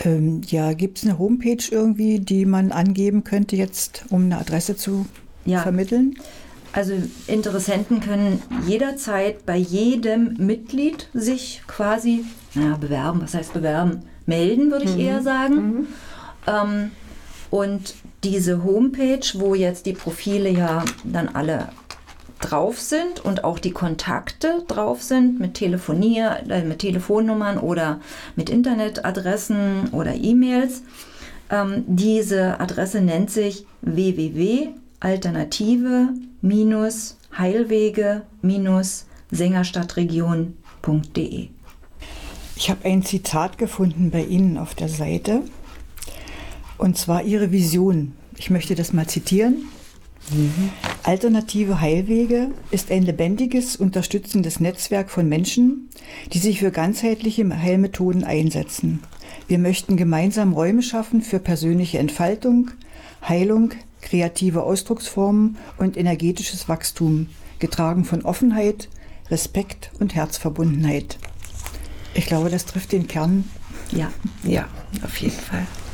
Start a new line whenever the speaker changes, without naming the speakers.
Ja, gibt es eine Homepage irgendwie, die man angeben könnte jetzt, um eine Adresse zu vermitteln?
Also Interessenten können jederzeit bei jedem Mitglied sich quasi bewerben. Was heißt bewerben? Melden, würde ich eher sagen. Und diese Homepage, wo jetzt die Profile ja dann alle drauf sind und auch die Kontakte drauf sind mit Telefonnummern oder mit Internetadressen oder E-Mails. Diese Adresse nennt sich www.alternative-heilwege-sängerstadtregion.de.
Ich habe ein Zitat gefunden bei Ihnen auf der Seite, und zwar Ihre Vision. Ich möchte das mal zitieren. Alternative Heilwege ist ein lebendiges, unterstützendes Netzwerk von Menschen, die sich für ganzheitliche Heilmethoden einsetzen. Wir möchten gemeinsam Räume schaffen für persönliche Entfaltung, Heilung, kreative Ausdrucksformen und energetisches Wachstum, getragen von Offenheit, Respekt und Herzverbundenheit. Ich glaube, das trifft den Kern.
Ja, auf jeden Fall.